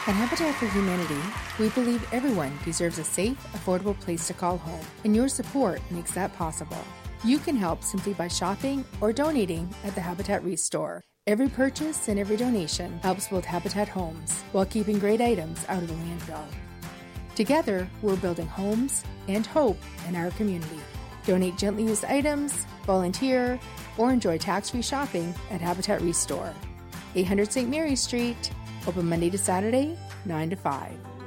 At Habitat for Humanity, we believe everyone deserves a safe, affordable place to call home, and your support makes that possible. You can help simply by shopping or donating at the Habitat Restore. Every purchase and every donation helps build Habitat homes while keeping great items out of the landfill. Together, we're building homes and hope in our community. Donate gently used items, volunteer, or enjoy tax-free shopping at Habitat Restore. 800 St. Mary Street, open Monday to Saturday, 9 to 5.